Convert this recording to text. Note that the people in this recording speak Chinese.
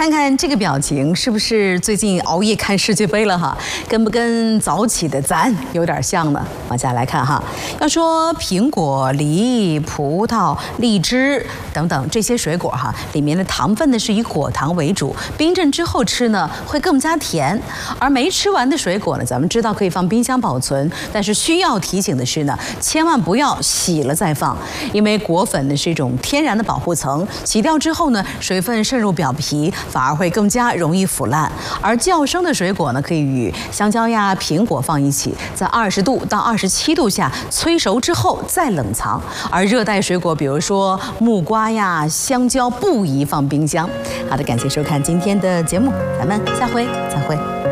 看看这个表情，是不是最近熬夜看世界杯了哈？跟不跟早起的咱有点像呢？往下来看哈，要说苹果、梨、葡萄、荔枝等等这些水果哈，里面的糖分呢是以果糖为主，冰镇之后吃呢会更加甜。而没吃完的水果呢，咱们知道可以放冰箱保存，但是需要提醒的是呢，千万不要洗了再放，因为果粉呢是一种天然的保护层，洗掉之后呢，水分渗入表皮，反而会更加容易腐烂。而较生的水果呢，可以与香蕉呀、苹果放一起，在20度到27度下催熟之后再冷藏。而热带水果，比如说木瓜呀、香蕉，不宜放冰箱。好的，感谢收看今天的节目，咱们下回再会。